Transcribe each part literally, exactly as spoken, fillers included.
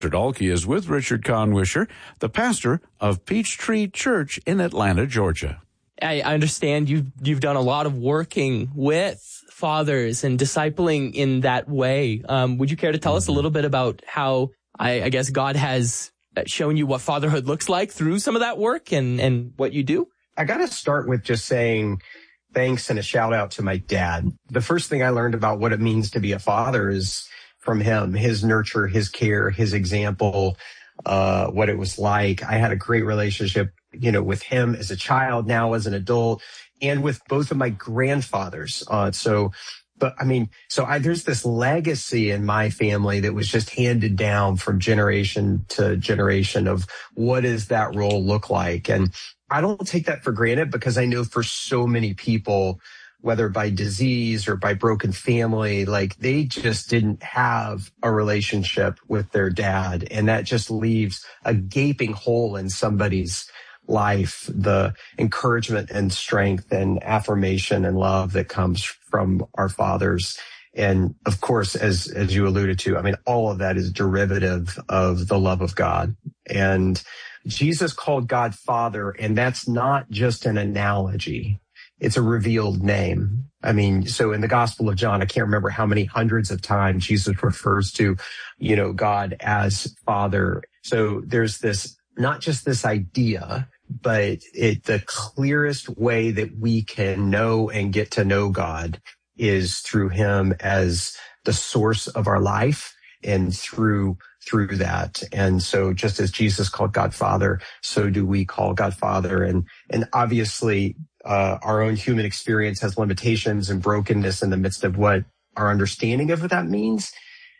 Dalkey is with Richard Conwisher, the pastor of Peachtree Church in Atlanta, Georgia. I understand you've, you've done a lot of working with fathers and discipling in that way. Um, would you care to tell mm-hmm. us a little bit about how, I, I guess, God has shown you what fatherhood looks like through some of that work and, and what you do? I got to start with just saying thanks and a shout out to my dad. The first thing I learned about what it means to be a father is from him, his nurture, his care, his example, uh, what it was like. I had a great relationship, you know, with him as a child, now as an adult, and with both of my grandfathers. Uh, so, but I mean, so I, there's this legacy in my family that was just handed down from generation to generation of what does that role look like? And I don't take that for granted because I know for so many people, whether by disease or by broken family, like they just didn't have a relationship with their dad. And that just leaves a gaping hole in somebody's life, the encouragement and strength and affirmation and love that comes from our fathers. And of course, as, as you alluded to, I mean, all of that is derivative of the love of God. And Jesus called God Father, and that's not just an analogy. It's a revealed name. I mean, so in the Gospel of John, I can't remember how many hundreds of times Jesus refers to, you know, God as Father. So there's this, not just this idea, but it, the clearest way that we can know and get to know God is through him as the source of our life and through through that. And so just as Jesus called God Father, so do we call God Father. And and obviously uh our own human experience has limitations and brokenness in the midst of what our understanding of what that means.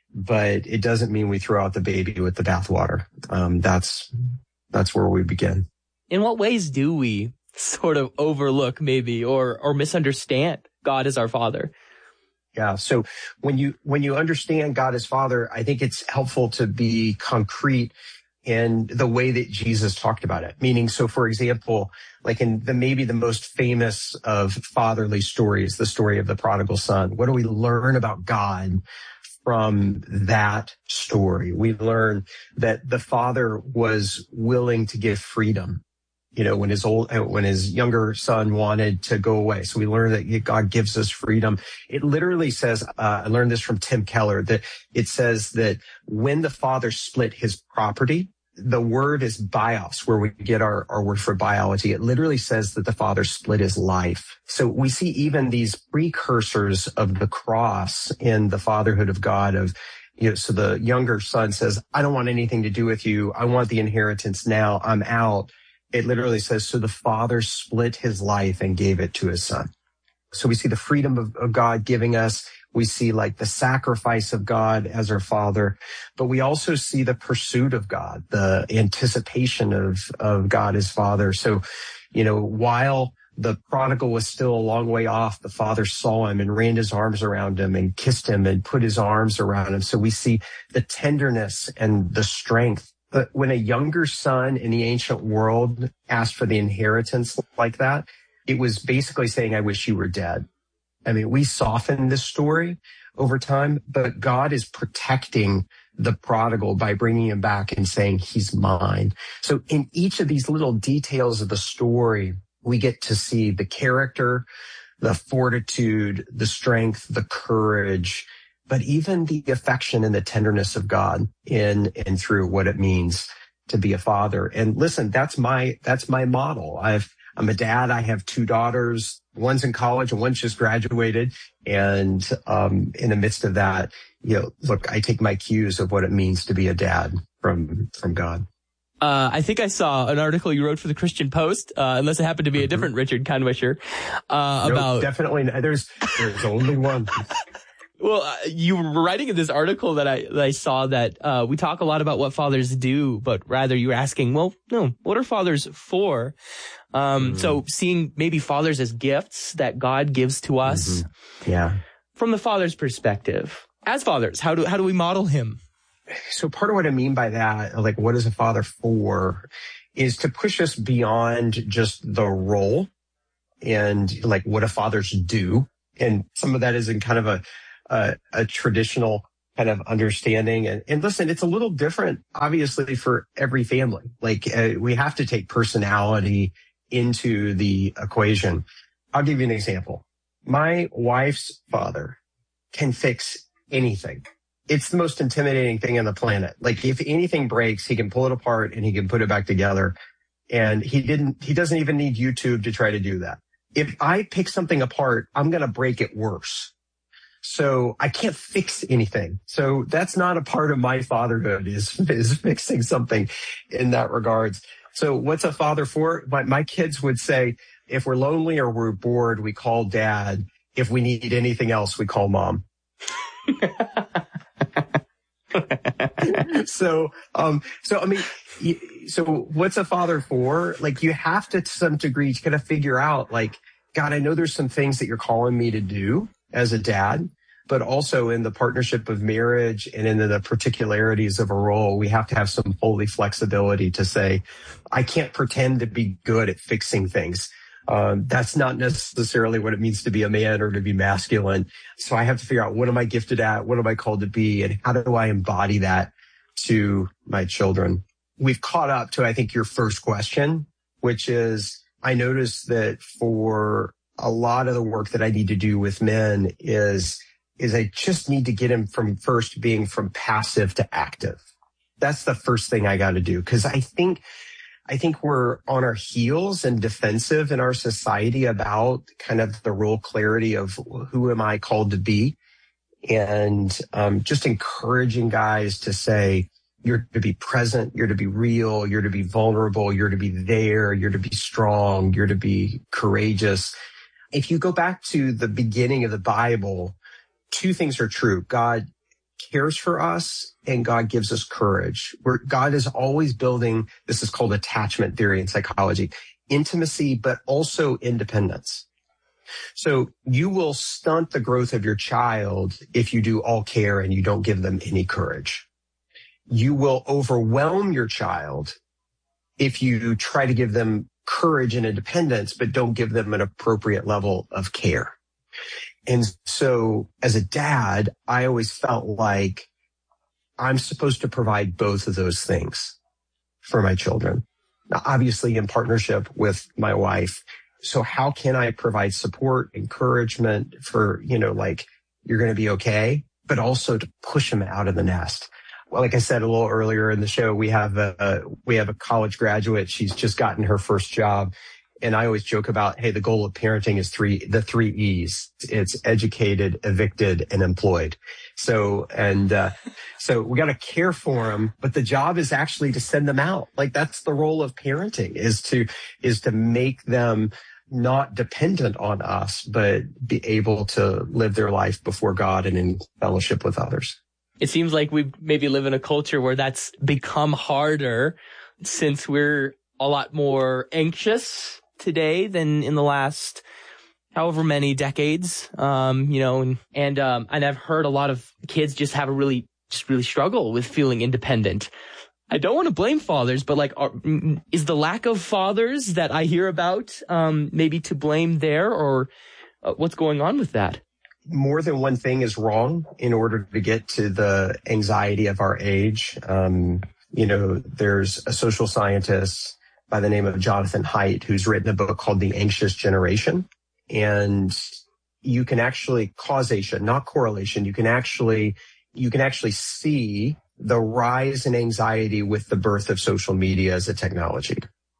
But it doesn't mean we throw out the baby with the bathwater. Um, that's that's where we begin. In what ways do we sort of overlook maybe or or misunderstand God as our Father? Yeah. So when you, when you understand God as Father, I think it's helpful to be concrete in the way that Jesus talked about it. Meaning, so for example, like in the, maybe the most famous of fatherly stories, the story of the prodigal son. What do we learn about God from that story? We learn that the father was willing to give freedom. You know, when his old, when his younger son wanted to go away. So we learn that God gives us freedom. It literally says, uh, I learned this from Tim Keller, that it says that when the father split his property, the word is bios, where we get our, our word for biology. It literally says that the father split his life. So we see even these precursors of the cross in the fatherhood of God of, you know, so the younger son says, I don't want anything to do with you. I want the inheritance now. I'm out. It literally says, so the father split his life and gave it to his son. So we see the freedom of, of God giving us. We see like the sacrifice of God as our father, but we also see the pursuit of God, the anticipation of, of God as father. So, you know, while the prodigal was still a long way off, the father saw him and ran his arms around him and kissed him and put his arms around him. So we see the tenderness and the strength. But when a younger son in the ancient world asked for the inheritance like that, it was basically saying, I wish you were dead. I mean, we soften this story over time, but God is protecting the prodigal by bringing him back and saying, he's mine. So in each of these little details of the story, we get to see the character, the fortitude, the strength, the courage, but even the affection and the tenderness of God in and through what it means to be a father. And listen, that's my, that's my model. I've, I'm a dad. I have two daughters. One's in college and one's just graduated. And, um, in the midst of that, you know, look, I take my cues of what it means to be a dad from, from God. Uh, I think I saw an article you wrote for the Christian Post, uh, unless it happened to be a different mm-hmm. Richard Conwisher, uh, no, about. Definitely. There's, there's only one. Well, uh, you were writing in this article that I, that I saw that, uh, we talk a lot about what fathers do, but rather you're asking, well, no, what are fathers for? Um, mm. so seeing maybe fathers as gifts that God gives to us. Mm-hmm. Yeah. From the father's perspective, as fathers, how do, how do we model him? So part of what I mean by that, like, what is a father for, is to push us beyond just the role and like what do fathers do. And some of that is in kind of a, a, a traditional kind of understanding. And, and listen, it's a little different, obviously, for every family. Like uh, we have to take personality into the equation. I'll give you an example. My wife's father can fix anything. It's the most intimidating thing on the planet. Like if anything breaks, he can pull it apart and he can put it back together. And he didn't, he doesn't even need YouTube to try to do that. If I pick something apart, I'm going to break it worse. So I can't fix anything. So that's not a part of my fatherhood is, is fixing something in that regards. So what's a father for? My, my kids would say, if we're lonely or we're bored, we call dad. If we need anything else, we call mom. so, um, so, I mean, so what's a father for? Like you have to, to some degree, kind of figure out like, God, I know there's some things that you're calling me to do as a dad, but also in the partnership of marriage and in the particularities of a role, we have to have some holy flexibility to say, I can't pretend to be good at fixing things. Um, that's not necessarily what it means to be a man or to be masculine. So I have to figure out what am I gifted at? What am I called to be? And how do I embody that to my children? We've caught up to, I think, your first question, which is I noticed that for a lot of the work that I need to do with men is, is I just need to get him from first being from passive to active. That's the first thing I got to do. Cause I think, I think we're on our heels and defensive in our society about kind of the role clarity of who am I called to be, and um, just encouraging guys to say, you're to be present, you're to be real, you're to be vulnerable, you're to be there, you're to be strong, you're to be courageous. If you go back to the beginning of the Bible, two things are true. God cares for us and God gives us courage. Where God is always building, this is called attachment theory in psychology, intimacy, but also independence. So you will stunt the growth of your child if you do all care and you don't give them any courage. You will overwhelm your child if you try to give them courage and independence, but don't give them an appropriate level of care. And so as a dad, I always felt like I'm supposed to provide both of those things for my children. Now, obviously in partnership with my wife. So how can I provide support, encouragement for, you know, like you're going to be okay, but also to push them out of the nest. Well, like I said a little earlier in the show, we have a, a we have a college graduate. She's just gotten her first job. And I always joke about, hey, the goal of parenting is three, the three E's. It's educated, evicted, and employed. So, and, uh, so we got to care for them, but the job is actually to send them out. Like that's the role of parenting is to, is to make them not dependent on us, but be able to live their life before God and in fellowship with others. It seems like we maybe live in a culture where that's become harder since we're a lot more anxious today than in the last however many decades. Um, you know, and, and, um, and I've heard a lot of kids just have a really, just really struggle with feeling independent. I don't want to blame fathers, but like, are, is the lack of fathers that I hear about, um, maybe to blame there, or uh, what's going on with that? More than one thing is wrong in order to get to the anxiety of our age. Um, you know, there's a social scientist by the name of Jonathan Haidt, who's written a book called The Anxious Generation. And you can actually causation, not correlation. You can actually, you can actually see the rise in anxiety with the birth of social media as a technology.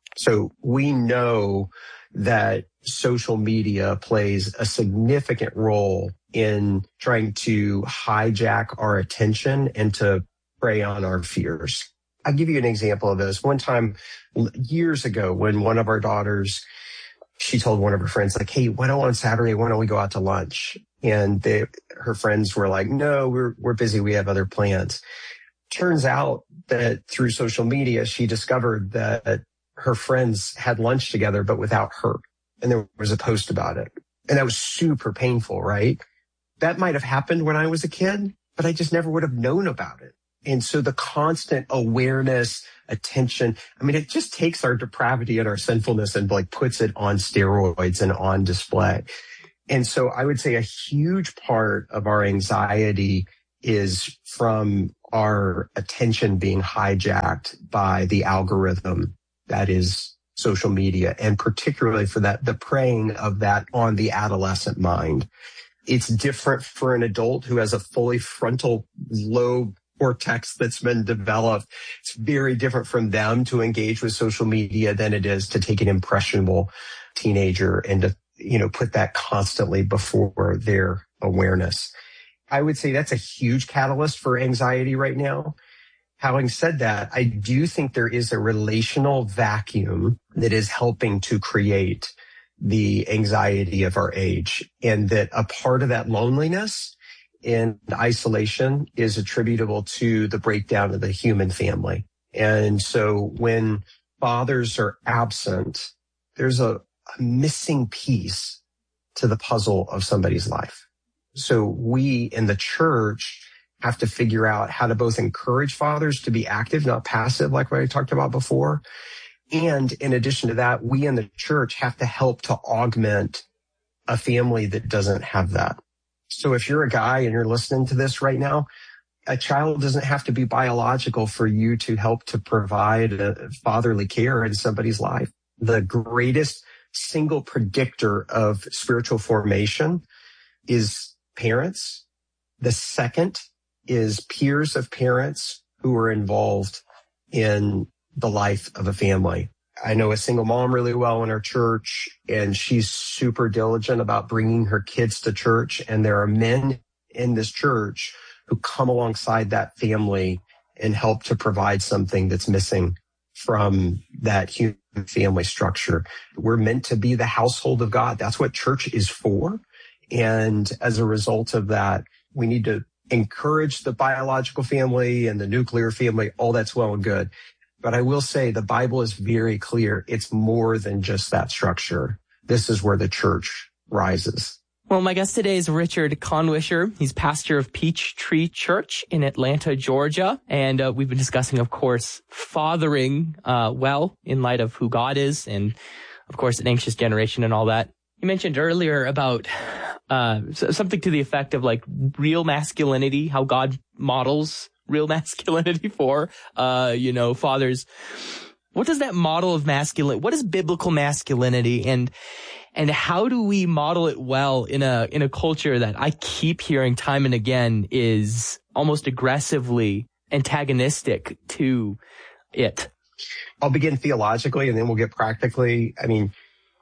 So we know that social media plays a significant role in trying to hijack our attention and to prey on our fears. I'll give you an example of this. One time years ago when one of our daughters, she told one of her friends like, hey, why don't on Saturday, why don't we go out to lunch? And they, her friends were like, no, we're, we're busy. We have other plans. Turns out that through social media, she discovered that her friends had lunch together, but without her. And there was a post about it. And that was super painful, right? That might have happened when I was a kid, but I just never would have known about it. And so the constant awareness, attention, I mean, it just takes our depravity and our sinfulness and like puts it on steroids and on display. And so I would say a huge part of our anxiety is from our attention being hijacked by the algorithm that is social media, and particularly for that, the preying of that on the adolescent mind. It's different for an adult who has a fully frontal lobe cortex that's been developed. It's very different from them to engage with social media than it is to take an impressionable teenager and to, you know, put that constantly before their awareness. I would say that's a huge catalyst for anxiety right now. Having said that, I do think there is a relational vacuum that is helping to create the anxiety of our age, and that a part of that loneliness and isolation is attributable to the breakdown of the human family. And so when fathers are absent, there's a, a missing piece to the puzzle of somebody's life. So we in the church have to figure out how to both encourage fathers to be active, not passive, like what I talked about before. And in addition to that, we in the church have to help to augment a family that doesn't have that. So if you're a guy and you're listening to this right now, a child doesn't have to be biological for you to help to provide a fatherly care in somebody's life. The greatest single predictor of spiritual formation is parents. The second is peers of parents who are involved in the life of a family. I know a single mom really well in our church, and she's super diligent about bringing her kids to church. And there are men in this church who come alongside that family and help to provide something that's missing from that human family structure. We're meant to be the household of God. That's what church is for. And as a result of that, we need to encourage the biological family and the nuclear family. All that's well and good. But I will say the Bible is very clear. It's more than just that structure. This is where the church rises. Well, my guest today is Richard Conwisher. He's pastor of Peachtree Church in Atlanta, Georgia. And uh, we've been discussing, of course, fathering uh, well in light of who God is and, of course, an anxious generation and all that. You mentioned earlier about uh, something to the effect of like real masculinity, how God models real masculinity for, uh, you know, fathers. What does that model of masculine, what is biblical masculinity, and, and how do we model it well in a, in a culture that I keep hearing time and again is almost aggressively antagonistic to it? I'll begin theologically and then we'll get practically. I mean,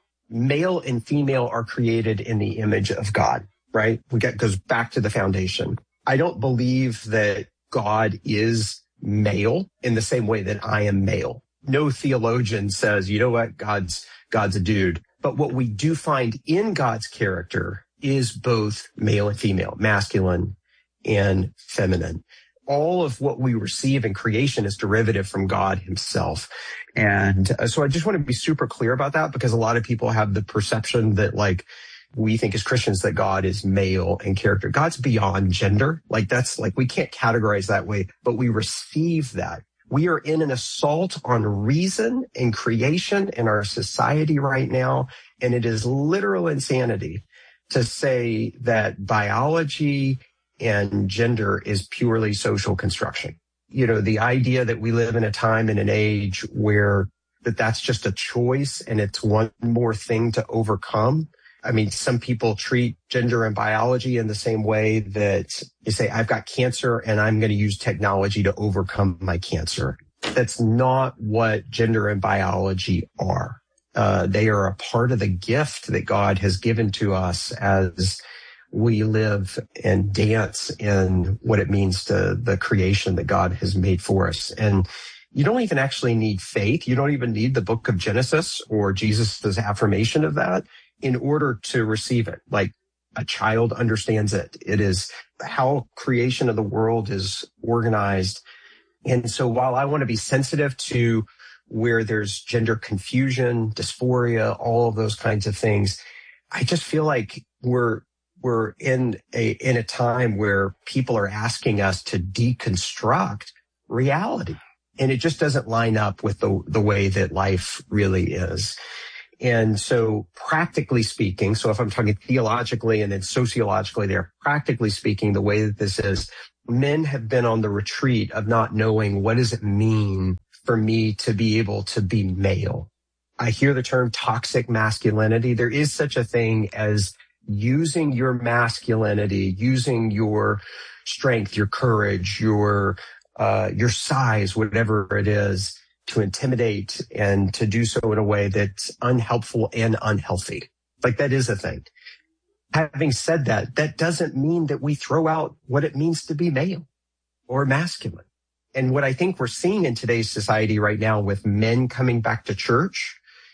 male and female are created in the image of God, right? We get, goes back to the foundation. I don't believe that God is male in the same way that I am male. No theologian says, you know what, God's, God's a dude. But what we do find in God's character is both male and female, masculine and feminine. All of what we receive in creation is derivative from God himself. And so I just want to be super clear about that, because a lot of people have the perception that like, we think as Christians that God is male in character. God's beyond gender. Like that's like, we can't categorize that way, but we receive that. We are in an assault on reason and creation in our society right now. And it is literal insanity to say that biology and gender is purely social construction. You know, the idea that we live in a time and an age where that that's just a choice and it's one more thing to overcome. I mean, some people treat gender and biology in the same way that you say, I've got cancer and I'm going to use technology to overcome my cancer. That's not what gender and biology are. Uh, they are a part of the gift that God has given to us as we live and dance in what it means to the creation that God has made for us. And you don't even actually need faith. You don't even need the book of Genesis or Jesus' affirmation of that in order to receive it. Like a child understands it. It is how creation of the world is organized. And so while I want to be sensitive to where there's gender confusion, dysphoria, all of those kinds of things, I just feel like we're we're in a in a time where people are asking us to deconstruct reality. And it just doesn't line up with the the way that life really is. And so practically speaking, so if I'm talking theologically and then sociologically there, practically speaking, the way that this is, men have been on the retreat of not knowing what does it mean for me to be able to be male. I hear the term toxic masculinity. There is such a thing as using your masculinity, using your strength, your courage, your uh, your size, whatever it is, to intimidate and to do so in a way that's unhelpful and unhealthy. Like that is a thing. Having said that, that doesn't mean that we throw out what it means to be male or masculine. And what I think we're seeing in today's society right now with men coming back to church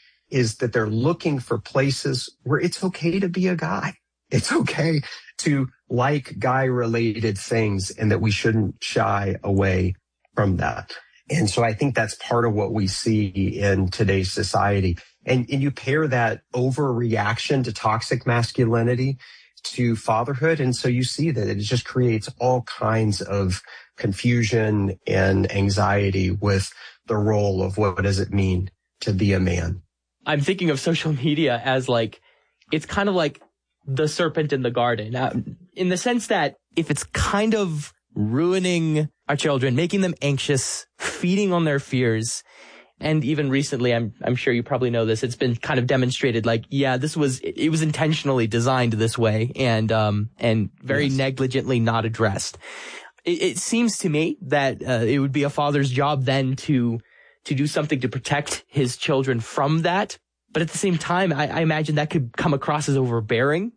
is that they're looking for places where it's okay to be a guy. It's okay to like guy-related things and that we shouldn't shy away from that. And so I think that's part of what we see in today's society. And, and you pair that overreaction to toxic masculinity to fatherhood. And so you see that it just creates all kinds of confusion and anxiety with the role of what does it mean to be a man. I'm thinking of social media as like, it's kind of like the serpent in the garden, uh, in the sense that if it's kind of ruining our children, making them anxious, feeding on their fears. And even recently, I'm I'm sure you probably know this, it's been kind of demonstrated like, yeah, this was, it was intentionally designed this way and, um, and very yes. negligently not addressed. It, it seems to me that, uh, it would be a father's job then to, to do something to protect his children from that. But at the same time, I, I imagine that could come across as overbearing.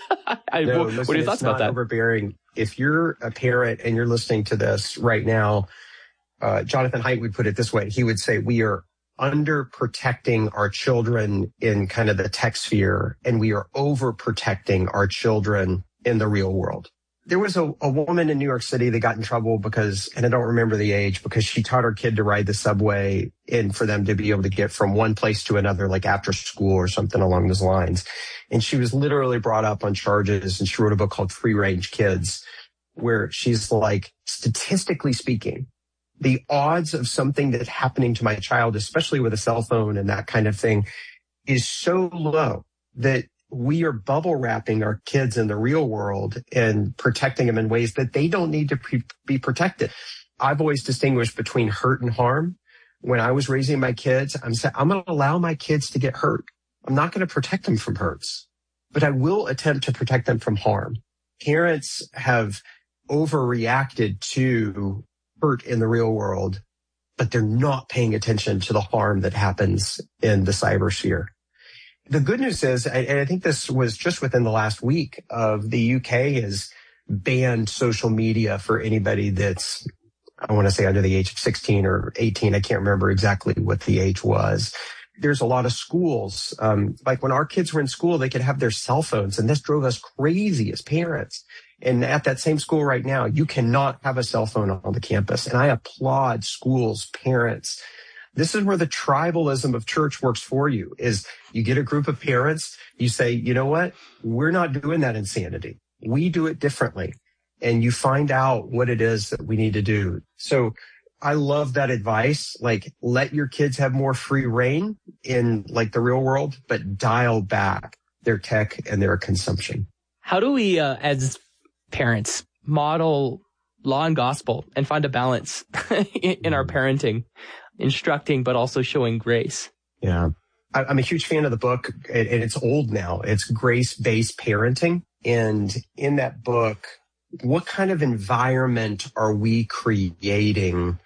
I, no, what, listen, what are your thoughts about that? Overbearing. If you're a parent and you're listening to this right now, uh, Jonathan Haidt would put it this way. He would say, we are under protecting our children in kind of the tech sphere, and we are over protecting our children in the real world. There was a, a woman in New York City that got in trouble because, and I don't remember the age, because she taught her kid to ride the subway and for them to be able to get from one place to another, like after school or something along those lines. And she was literally brought up on charges, and she wrote a book called Free Range Kids, where she's like, statistically speaking, the odds of something that's happening to my child, especially with a cell phone and that kind of thing, is so low that we are bubble wrapping our kids in the real world and protecting them in ways that they don't need to pre- be protected. I've always distinguished between hurt and harm. When I was raising my kids, I'm saying, I'm going to allow my kids to get hurt. I'm not going to protect them from hurts, but I will attempt to protect them from harm. Parents have overreacted to hurt in the real world, but they're not paying attention to the harm that happens in the cyber sphere. The good news is, and I think this was just within the last week, of the U K has banned social media for anybody that's, I want to say under the age of sixteen or eighteen. I can't remember exactly what the age was. There's a lot of schools, um, like when our kids were in school, they could have their cell phones, and this drove us crazy as parents. And at that same school right now, you cannot have a cell phone on the campus. And I applaud schools, parents. This is where the tribalism of church works for you, is you get a group of parents, you say, you know what? We're not doing that insanity. We do it differently. And you find out what it is that we need to do. So I love that advice. Like, let your kids have more free reign in like the real world, but dial back their tech and their consumption. How do we, uh, as parents, model law and gospel and find a balance in our parenting? Instructing, but also showing grace. Yeah. I'm a huge fan of the book, and it's old now. It's Grace-Based Parenting. And in that book, what kind of environment are we creating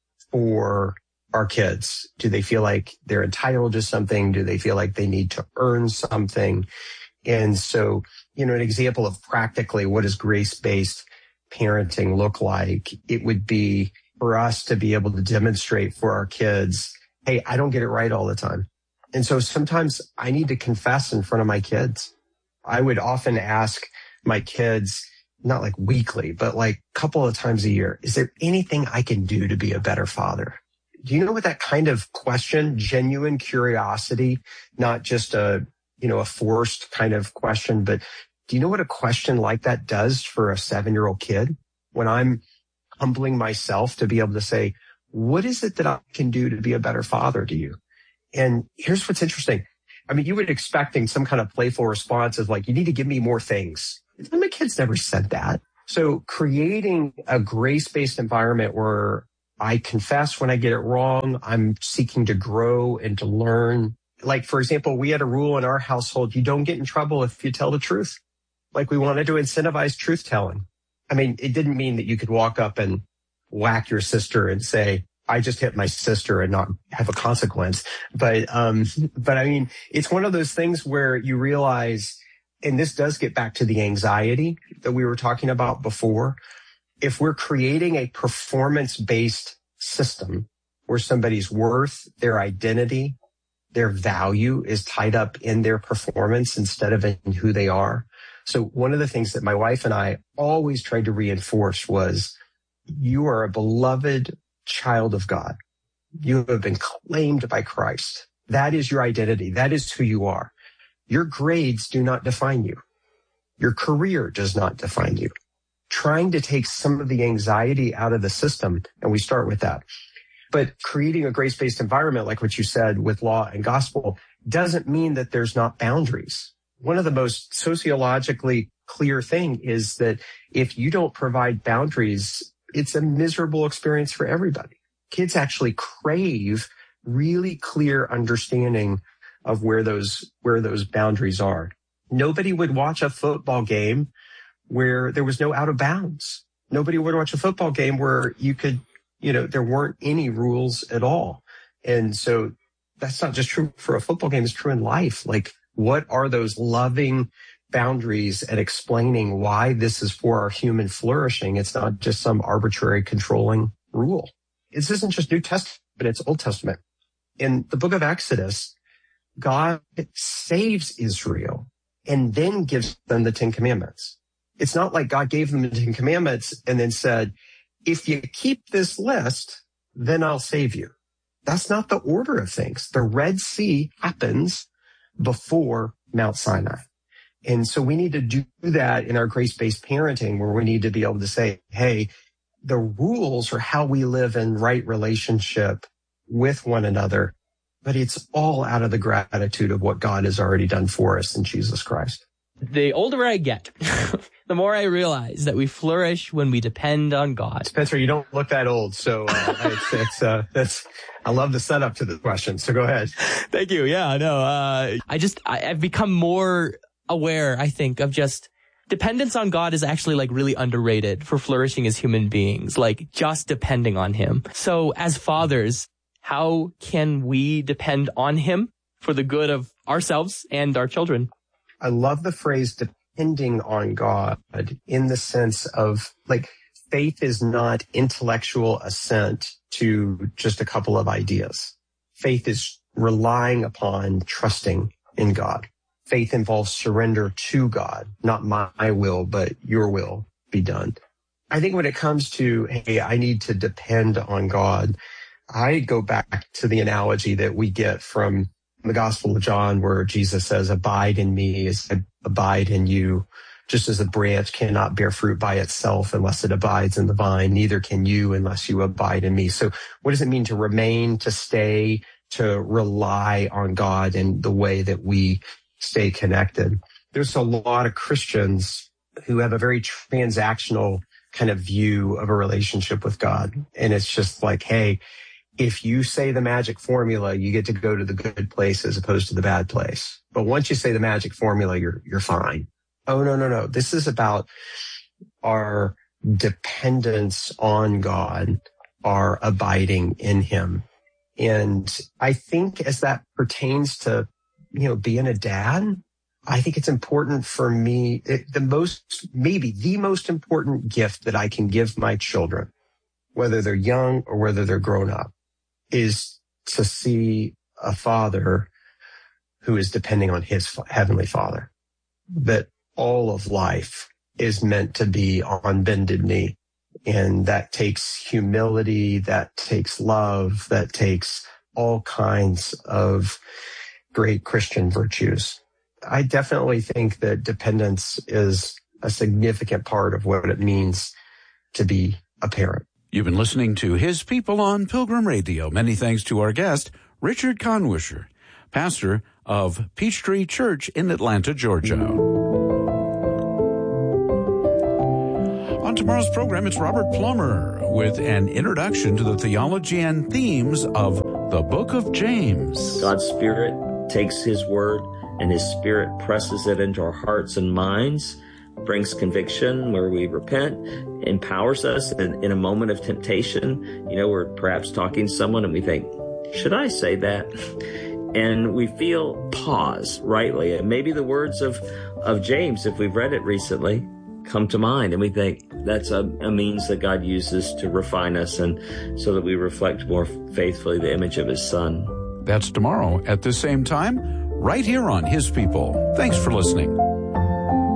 for our kids? Do they feel like they're entitled to something? Do they feel like they need to earn something? And so, you know, an example of practically what does grace-based parenting look like? It would be for us to be able to demonstrate for our kids, hey, I don't get it right all the time. And so sometimes I need to confess in front of my kids. I would often ask my kids, not like weekly, but like a couple of times a year, is there anything I can do to be a better father? Do you know what that kind of question, genuine curiosity, not just a, you know, a forced kind of question, but do you know what a question like that does for a seven-year-old kid? When I'm humbling myself to be able to say, what is it that I can do to be a better father to you? And here's what's interesting. I mean, you would expecting some kind of playful response of like, you need to give me more things. My kids never said that. So creating a grace-based environment where I confess when I get it wrong, I'm seeking to grow and to learn. Like, for example, we had a rule in our household, you don't get in trouble if you tell the truth. Like, we wanted to incentivize truth telling. I mean, it didn't mean that you could walk up and whack your sister and say, I just hit my sister and not have a consequence. But, um, but I mean, it's one of those things where you realize, and this does get back to the anxiety that we were talking about before. If we're creating a performance-based system where somebody's worth, their identity, their value is tied up in their performance instead of in who they are. So one of the things that my wife and I always tried to reinforce was, you are a beloved child of God. You have been claimed by Christ. That is your identity. That is who you are. Your grades do not define you. Your career does not define you. Trying to take some of the anxiety out of the system, and we start with that. But creating a grace-based environment, like what you said with law and gospel, doesn't mean that there's not boundaries. One of the most sociologically clear thing is that if you don't provide boundaries, it's a miserable experience for everybody. Kids actually crave really clear understanding of where those, where those boundaries are. Nobody would watch a football game where there was no out of bounds. Nobody would watch a football game where you could, you know, there weren't any rules at all. And so that's not just true for a football game, it's true in life. Like, what are those loving boundaries and explaining why this is for our human flourishing? It's not just some arbitrary controlling rule. This isn't just New Testament, but it's Old Testament. In the book of Exodus, God saves Israel and then gives them the Ten Commandments. It's not like God gave them the Ten Commandments and then said, if you keep this list, then I'll save you. That's not the order of things. The Red Sea happens before Mount Sinai. And so we need to do that in our grace-based parenting, where we need to be able to say, hey, the rules are how we live in right relationship with one another, but it's all out of the gratitude of what God has already done for us in Jesus Christ. The older I get, the more I realize that we flourish when we depend on God. Spencer, you don't look that old, so uh, it's, it's uh, that's. I love the setup to the question. So go ahead. Thank you. Yeah, no, uh, I just I, I've become more aware, I think, of just dependence on God is actually like really underrated for flourishing as human beings. Like, just depending on Him. So as fathers, how can we depend on Him for the good of ourselves and our children? I love the phrase depending on God in the sense of, like, faith is not intellectual assent to just a couple of ideas. Faith is relying upon trusting in God. Faith involves surrender to God, not my will, but your will be done. I think when it comes to, hey, I need to depend on God, I go back to the analogy that we get from the Gospel of John, where Jesus says, abide in me as I abide in you. Just as a branch cannot bear fruit by itself unless it abides in the vine, neither can you unless you abide in me. So what does it mean to remain, to stay, to rely on God in the way that we stay connected? There's a lot of Christians who have a very transactional kind of view of a relationship with God. And it's just like, hey, if you say the magic formula, you get to go to the good place as opposed to the bad place. But once you say the magic formula, you're, you're fine. Oh, no, no, no. This is about our dependence on God, our abiding in Him. And I think as that pertains to, you know, being a dad, I think it's important for me, it, the most, maybe the most important gift that I can give my children, whether they're young or whether they're grown up, is to see a father who is depending on his heavenly Father. That all of life is meant to be on bended knee. And that takes humility, that takes love, that takes all kinds of great Christian virtues. I definitely think that dependence is a significant part of what it means to be a parent. You've been listening to His People on Pilgrim Radio. Many thanks to our guest, Richard Conwisher, pastor of Peachtree Church in Atlanta, Georgia. tomorrow's program, it's Robert Plummer with an introduction to the theology and themes of the book of James. God's Spirit takes His word and His Spirit presses it into our hearts and minds, brings conviction where we repent, empowers us in, in a moment of temptation. You know, we're perhaps talking to someone and we think, should I say that? And we feel pause rightly. And maybe the words of, of James, if we've read it recently, come to mind. And we think that's a, a means that God uses to refine us and so that we reflect more faithfully the image of His Son. That's tomorrow at the same time, right here on His People. Thanks for listening.